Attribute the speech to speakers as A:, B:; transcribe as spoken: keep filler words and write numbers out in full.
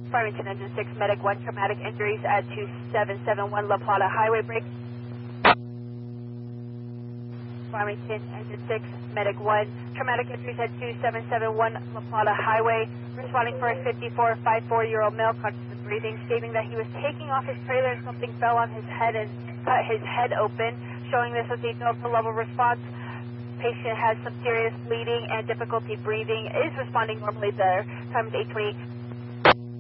A: Farmington Engine six, Medic one, traumatic injuries at two seven seven one La Plata Highway, break. Farmington Engine six, Medic one, traumatic injuries at two seven seven one La Plata Highway, responding for a fifty-four, fifty-four-year-old male, conscious and breathing, stating that he was taking off his trailer and something fell on his head and cut his head open, showing this as a Delta level response. Patient has some serious bleeding and difficulty breathing, is responding normally. The time is eight twenty.